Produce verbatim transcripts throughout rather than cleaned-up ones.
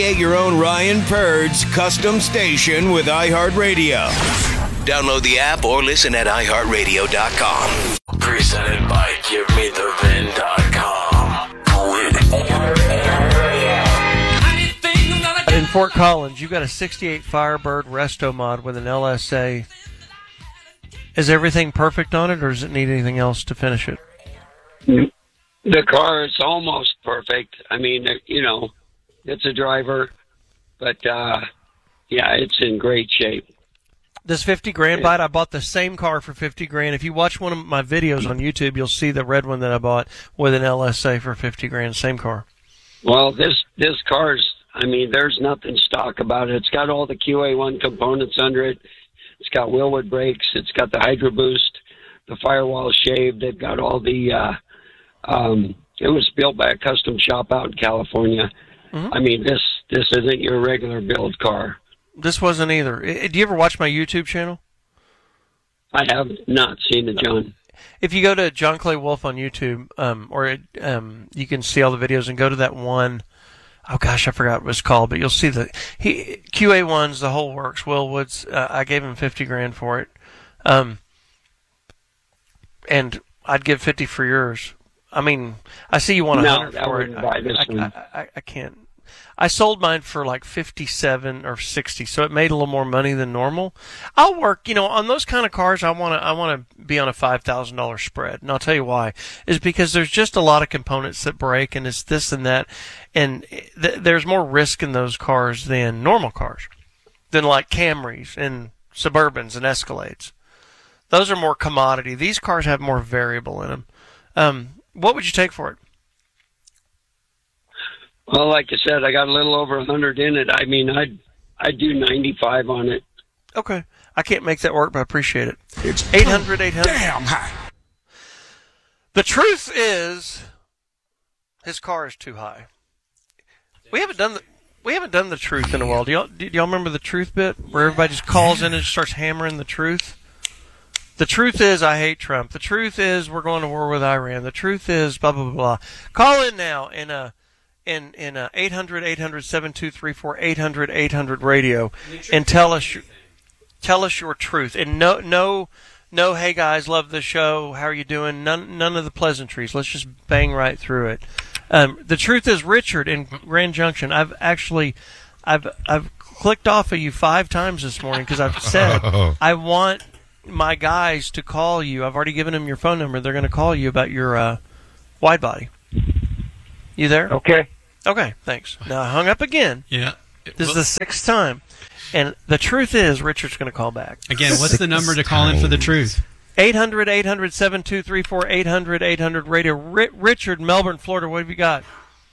Create your own Ryan Purds custom station with iHeartRadio. Download the app or listen at i heart radio dot com. Presented by give me the vin dot com. In Fort Collins, you've got a sixty-eight Firebird Resto mod with an L S A. Is everything perfect on it, or does it need anything else to finish it? The car is almost perfect. I mean, you know, it's a driver, but uh, yeah, it's in great shape. Does fifty grand buy it? I bought the same car for fifty grand. If you watch one of my videos on YouTube, you'll see the red one that I bought with an L S A for fifty grand. Same car. Well, this this car's, I mean, there's nothing stock about it. It's got all the Q A one components under it. It's got Wilwood brakes. It's got the Hydro Boost, the firewall shaved. They've got all the. Uh, um, it was built by a custom shop out in California. Mm-hmm. I mean, this this isn't your regular build car. This wasn't either. Do you ever watch my YouTube channel? I have not seen it, John. If you go to John Clay Wolf on YouTube, um, or um, you can see all the videos and go to that one. Oh gosh, I forgot what it was called, but you'll see the he Q A ones, the whole works. Willwoods, uh, I gave him fifty grand for it, um, and I'd give fifty for yours. I mean, I see you want a no, hundred for it. Buy this I, one. I, I, I can't. I sold mine for like fifty-seven or sixty, so it made a little more money than normal. I'll work, you know, on those kind of cars. I want to, I want to be on a five thousand dollar spread, and I'll tell you why. Is because there's just a lot of components that break, and it's this and that, and th- there's more risk in those cars than normal cars, than like Camrys and Suburbans and Escalades. Those are more commodity. These cars have more variable in them. Um, what would you take for it? Well, like I said, I got a little over a hundred in it. I mean, I'd I'd do ninety-five on it. Okay, I can't make that work, but I appreciate it. It's eight hundred, eight hundred. damn high. The truth is, his car is too high. We haven't done the we haven't done the truth in a while. Do y'all do y'all remember the truth bit where everybody just calls in and starts hammering the truth? The truth is, I hate Trump. The truth is, we're going to war with Iran. The truth is, blah blah blah blah. Call in now in a. in in uh, eight hundred, eight hundred, seven two three four, eight hundred, eight hundred radio and tell us your, tell us your truth. And no no no hey guys, love the show, how are you doing? None none of the pleasantries. Let's just bang right through it. Um, the truth is, Richard in Grand Junction, I've actually I've I've clicked off of you five times this morning because I've said I want my guys to call you. I've already given them your phone number. They're going to call you about your uh, wide body. You there? Okay. Okay, thanks. Now I hung up again. Yeah. This is the sixth time. And the truth is, Richard's going to call back. Again, what's the number to call in for the truth? eight hundred, eight hundred, seven two three four, eight hundred, eight hundred radio. R- Richard, Melbourne, Florida, what have you got?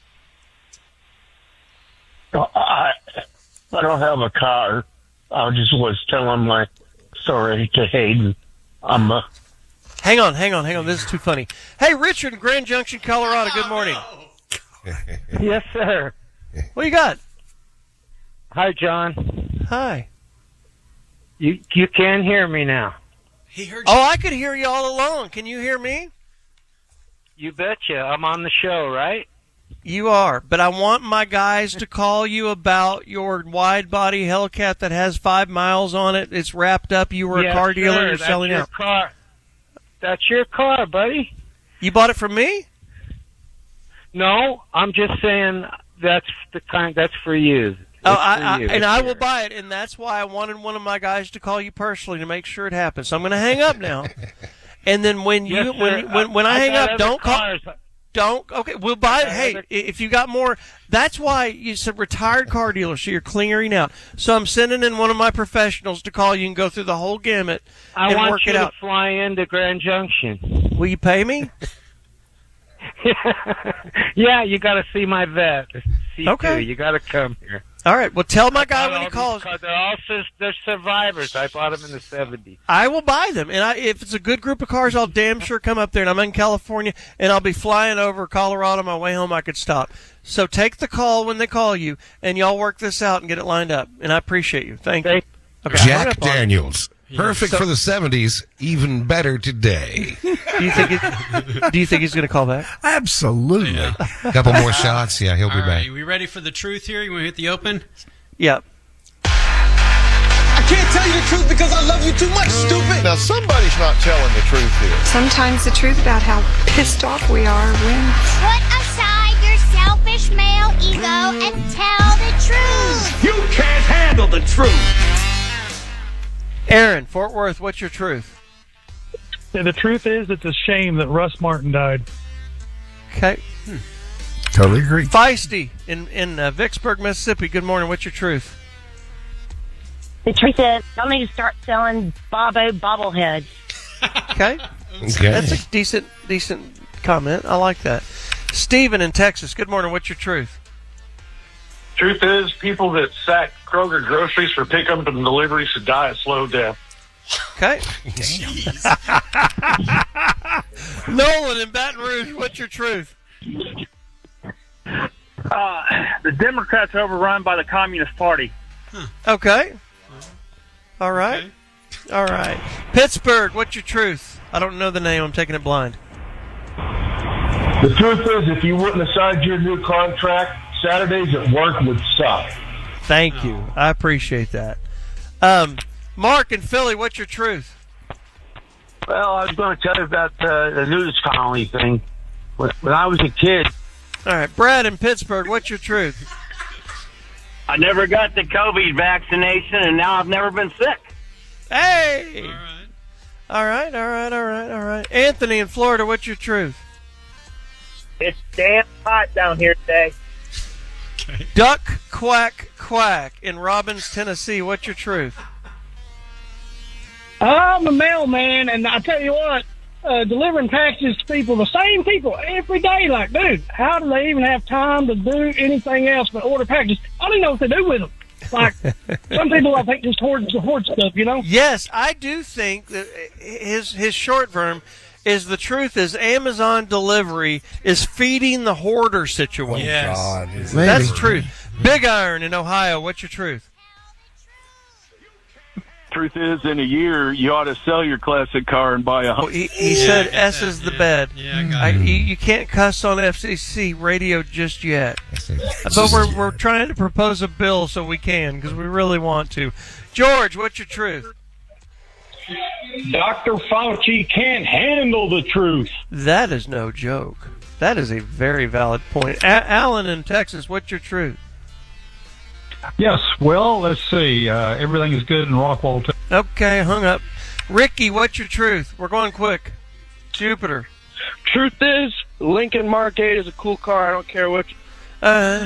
I, I don't have a car. I just was telling my story to Hayden. I'm uh, Hang on, hang on, hang on. This is too funny. Hey, Richard in Grand Junction, Colorado, good morning. Yes, sir. What you got? Hi, John. Hi. You you can hear me now. He heard you. Oh, I could hear you all along. Can you hear me? You betcha. I'm on the show, right? You are, but I want my guys to call you about your wide-body Hellcat that has five miles on it. It's wrapped up. You were yes, a car dealer. Sir. You're That's selling your out. Car. That's your car, buddy. You bought it from me? No, I'm just saying that's the kind. That's for you. Oh, It's I, for I, you. and I will buy it, and that's why I wanted one of my guys to call you personally to make sure it happens. So I'm going to hang up now, and then when you Yes, when sir. when when I, I hang got up, other don't call. cars. Don't okay. We'll buy it. I Hey, other- if you got more, that's why you said retired car dealer. So you're clearing out. So I'm sending in one of my professionals to call you and go through the whole gamut I and want work you it to out. fly into Grand Junction. Will you pay me? Yeah, you got to see my vet. C Okay. two. You got to come here. All right. Well, tell my guy Bought when he all these calls. cars. They're all sus- they're survivors. I bought them in the seventies. I will buy them, and I, if it's a good group of cars, I'll damn sure come up there. And I'm in California, and I'll be flying over Colorado on my way home. I could stop. So take the call when they call you, and y'all work this out and get it lined up. And I appreciate you. Thank you. Thank- Okay, I hung Jack up on him. Daniels Perfect So- for the seventies, even better today. Do you think? It, do you think he's going to call back? Absolutely. Yeah. A couple more shots, yeah, he'll be All back. right, we ready for the truth here? You want to hit the open? Yeah. I can't tell you the truth because I love you too much, stupid. Now, somebody's not telling the truth here. Sometimes the truth about how pissed off we are wins. Put aside your selfish male ego and tell the truth. You can't handle the truth. Aaron, Fort Worth, what's your truth? Yeah, the truth is, it's a shame that Russ Martin died. Okay. Totally agree. Feisty in in uh, Vicksburg, Mississippi. Good morning. What's your truth? The truth is, y'all need to start selling Bobo bobbleheads. Okay. Okay. That's a decent decent comment. I like that. Steven in Texas. Good morning. What's your truth? Truth is, people that sack Kroger groceries for pickup and delivery should die a slow death. Okay. Nolan in Baton Rouge. What's your truth? Uh, the Democrats are overrun by the Communist Party. Okay. All right. All right. Pittsburgh, what's your truth? I don't know the name. I'm taking it blind. The truth is, if you wouldn't have signed your new contract, Saturdays at work would suck. Thank you. I appreciate that. Um, Mark in Philly, what's your truth? Well, I was going to tell you about uh, the news colony thing. When, when I was a kid. All right. Brad in Pittsburgh, what's your truth? I never got the COVID vaccination, and now I've never been sick. Hey! All right. All right, all right, all right, all right. Anthony in Florida, what's your truth? It's damn hot down here today. Okay. Duck quack quack in Robbins, Tennessee, what's your truth? I'm a mailman, and I tell you what, uh, delivering packages to people, the same people every day. Like, dude, how do they even have time to do anything else but order packages? I don't even know what to do with them. Like, some people, I think, just hoard, hoard stuff, you know? Yes, I do think that his his short verm is the truth is Amazon delivery is feeding the hoarder situation. Yes. God, That's the truth. Big Iron in Ohio, what's your truth? Truth is, in a year, you ought to sell your classic car and buy a. Oh, he he Yeah, said I get S that. is the Yeah. bed. Yeah, I got I, it. you, you can't cuss on F C C radio just yet. But we're we're trying to propose a bill so we can because we really want to. George, what's your truth? Doctor Fauci can't handle the truth. That is no joke. That is a very valid point. A- Alan in Texas, what's your truth? Yes, well, let's see. Uh, everything is good in Rockwall, too. Okay, hung up. Ricky, what's your truth? We're going quick. Jupiter. Truth is, Lincoln Mark eight is a cool car. I don't care what. Uh,